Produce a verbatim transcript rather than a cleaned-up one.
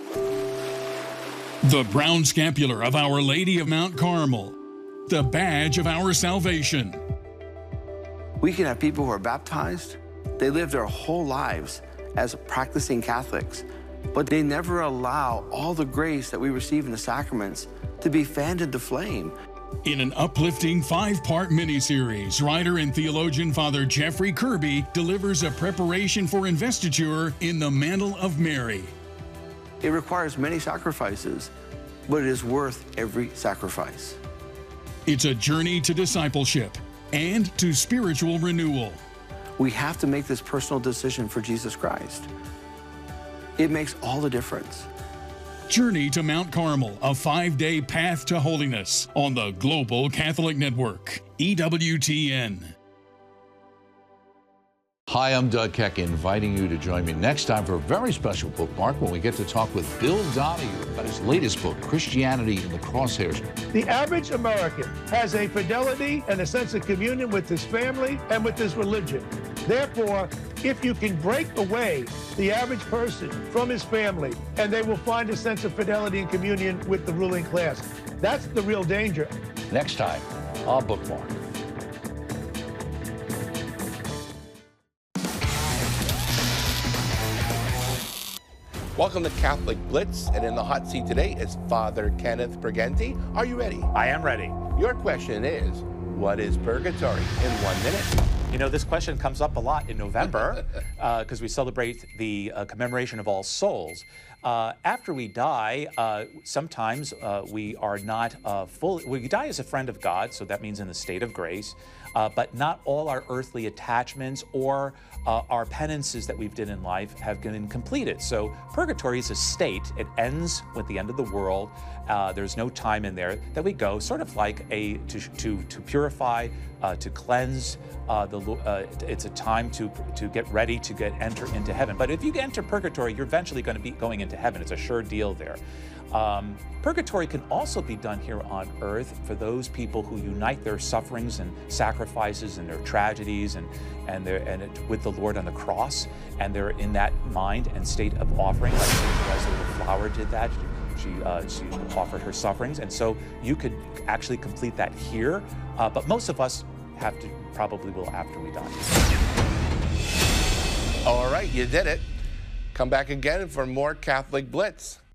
The brown scapular of Our Lady of Mount Carmel, the badge of our salvation. We can have people who are baptized. They live their whole lives as practicing Catholics, but they never allow all the grace that we receive in the sacraments to be fanned into flame. In an uplifting five-part miniseries, writer and theologian Father Jeffrey Kirby delivers a preparation for investiture in the Mantle of Mary. It requires many sacrifices, but it is worth every sacrifice. It's a journey to discipleship and to spiritual renewal. We have to make this personal decision for Jesus Christ. It makes all the difference. Journey to Mount Carmel, a five-day path to holiness on the Global Catholic Network, E W T N. Hi, I'm Doug Keck, inviting you to join me next time for a very special bookmark when we get to talk with Bill Donahue about his latest book, Christianity in the Crosshairs. The average American has a fidelity and a sense of communion with his family and with his religion. Therefore, if you can break away the average person from his family, and they will find a sense of fidelity and communion with the ruling class. That's the real danger. Next time, our bookmark. Welcome to Catholic Blitz, and in the hot seat today is Father Kenneth Briganti. Are you ready? I am ready. Your question is, what is purgatory in one minute? You know, this question comes up a lot in November because uh, we celebrate the uh, commemoration of All Souls. Uh, after we die, uh, sometimes uh, we are not uh, fully, we die as a friend of God, so that means in the state of grace, uh, but not all our earthly attachments or uh, our penances that we've done in life have been completed. So purgatory is a state. It ends with the end of the world. Uh, there's no time in there that we go, sort of like a to to, to purify, uh, to cleanse. Uh, the uh, it's a time to to get ready to get enter into heaven. But if you enter purgatory, you're eventually going to be going into heaven. It's a sure deal there. Um, purgatory can also be done here on earth for those people who unite their sufferings and sacrifices and their tragedies and and their and it, with the Lord on the cross, and they're in that mind and state of offering, like Teresa the Flower did that. She, uh, she offered her sufferings, and so you could actually complete that here, uh, but most of us have to, probably will after we die. All right, you did it. Come back again for more Catholic Blitz.